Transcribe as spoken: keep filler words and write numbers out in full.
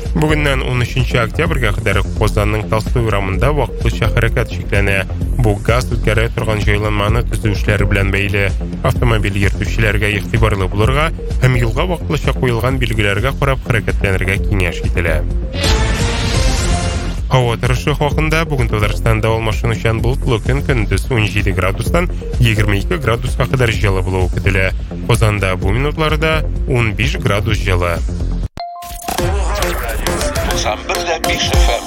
Бүгіннен он үшінші октябрьге қадар Қозанның Толстой урамында вақытлыша харакат шекләнә. Бу газ үткәрә торган җайланманы төзүчеләр белән бәйле. Автомобиль йөртүчеләргә игътибарлы булырга һәм юлга вакытлыча куелган билгеләргә карап хәрәкәтләнергә киңәш ителә. Һава торышы хакында бүген Татарстанда алмашынучан болытлы көн, көндез он җиде градустан егерме ике градуска кадәр җылы булуы көтелә. Казанда бу минутларда он биш градус җылы. туксан бер дә биш эф эм